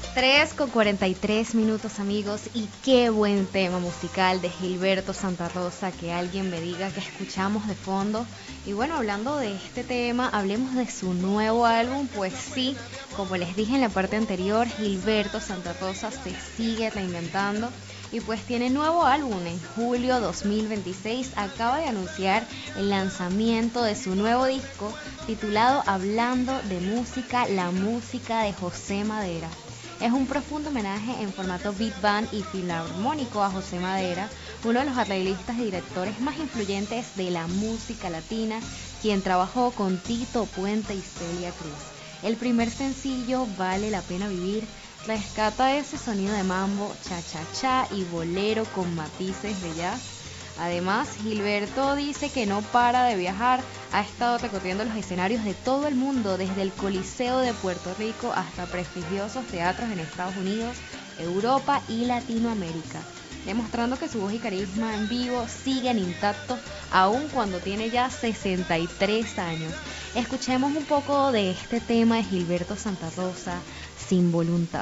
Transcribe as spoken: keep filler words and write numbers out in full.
Tres con cuarenta y tres minutos, amigos, y qué buen tema musical de Gilberto Santa Rosa, que alguien me diga que escuchamos de fondo. Y bueno, hablando de este tema, hablemos de su nuevo álbum. Pues sí, como les dije en la parte anterior, Gilberto Santa Rosa se sigue reinventando y pues tiene nuevo álbum. En julio dos mil veintiséis acaba de anunciar el lanzamiento de su nuevo disco titulado Hablando de Música, la música de José Madera. Es un profundo homenaje en formato big band y filarmónico a José Madera, uno de los arreglistas y directores más influyentes de la música latina, quien trabajó con Tito Puente y Celia Cruz. El primer sencillo, Vale la pena vivir, rescata ese sonido de mambo, cha-cha-cha y bolero con matices de jazz. Además, Gilberto dice que no para de viajar, ha estado recorriendo los escenarios de todo el mundo, desde el Coliseo de Puerto Rico hasta prestigiosos teatros en Estados Unidos, Europa y Latinoamérica, demostrando que su voz y carisma en vivo siguen intactos aun cuando tiene ya sesenta y tres años. Escuchemos un poco de este tema de Gilberto Santa Rosa, Sin Voluntad.